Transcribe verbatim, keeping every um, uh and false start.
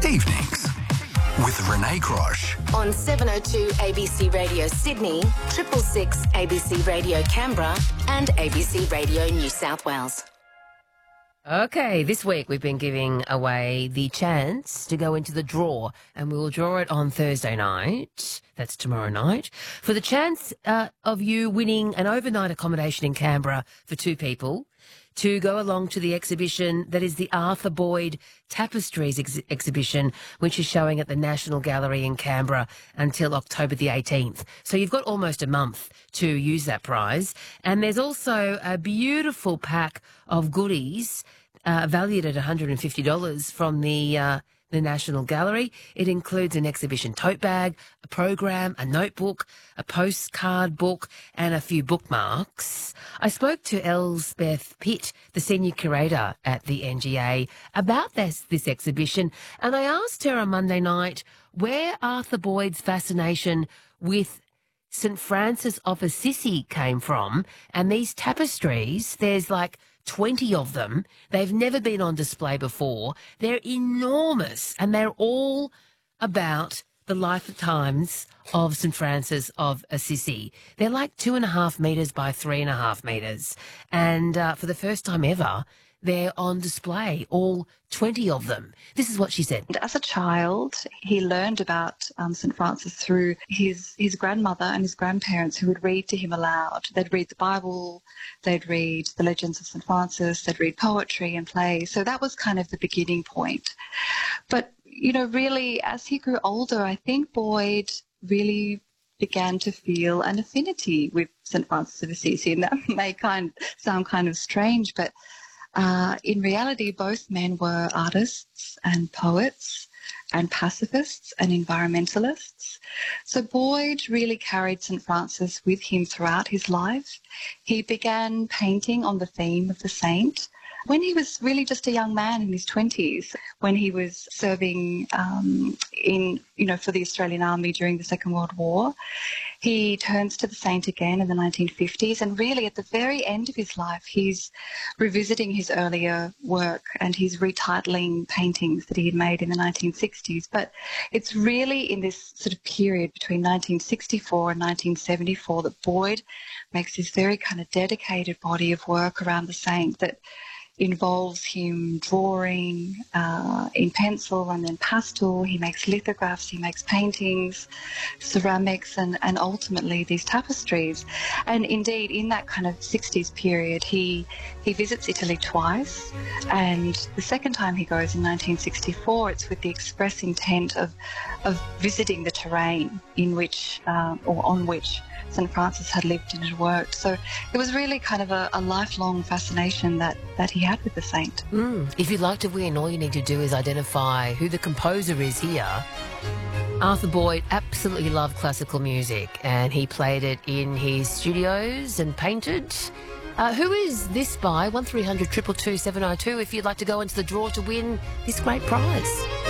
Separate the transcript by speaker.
Speaker 1: Evenings with Renee Crosh.
Speaker 2: On seven oh two A B C Radio Sydney, triple six A B C Radio Canberra and A B C Radio New South Wales.
Speaker 3: Okay, this week we've been giving away the chance to go into the draw, and we will draw it on Thursday night. That's tomorrow night. For the chance uh, of you winning an overnight accommodation in Canberra for two people to go along to the exhibition that is the Arthur Boyd Tapestries ex- exhibition, which is showing at the National Gallery in Canberra until October the eighteenth. So you've got almost a month to use that prize. And there's also a beautiful pack of goodies uh, valued at one hundred fifty dollars from the uh, the National Gallery. It includes an exhibition tote bag, a program, a notebook, a postcard book, and a few bookmarks. I spoke to Elsbeth Pitt, the senior curator at the N G A, about this, this exhibition, and I asked her on Monday night where Arthur Boyd's fascination with Saint Francis of Assisi came from. And these tapestries, there's like twenty of them. They've never been on display before. They're enormous, and they're all about the lifetimes of Saint Francis of Assisi. They're like two and a half metres by three and a half metres. And uh, for the first time ever, they're on display, all twenty of them. This is what she said.
Speaker 4: As a child, he learned about um, Saint Francis through his, his grandmother and his grandparents, who would read to him aloud. They'd read the Bible, they'd read the legends of Saint Francis, they'd read poetry and plays. So that was kind of the beginning point. But, you know, really, as he grew older, I think Boyd really began to feel an affinity with Saint Francis of Assisi. And that may kind sound kind of strange, but Uh, in reality, both men were artists and poets and pacifists and environmentalists. So Boyd really carried Saint Francis with him throughout his life. He began painting on the theme of the saint when he was really just a young man in his twenties, when he was serving um, in, you know, for the Australian Army during the Second World War. He turns to the saint again in the nineteen fifties, and really at the very end of his life, he's revisiting his earlier work and he's retitling paintings that he had made in the nineteen sixties. But it's really in this sort of period between nineteen sixty-four and nineteen seventy-four that Boyd makes this very kind of dedicated body of work around the saint that involves him drawing uh, in pencil and then pastel. He makes lithographs, he makes paintings, ceramics, and, and ultimately these tapestries. And indeed, in that kind of sixties period, he he visits Italy twice. And the second time he goes in nineteen sixty-four, it's with the express intent of, of visiting the terrain in which, uh, or on which, Saint Francis had lived and had worked. So it was really kind of a, a lifelong fascination that, that he had with the saint.
Speaker 3: Mm. If you'd like to win, all you need to do is identify who the composer is here. Arthur Boyd absolutely loved classical music, and he played it in his studios and painted. Uh, who is this by? one three hundred two two two seven oh two if you'd like to go into the draw to win this great prize.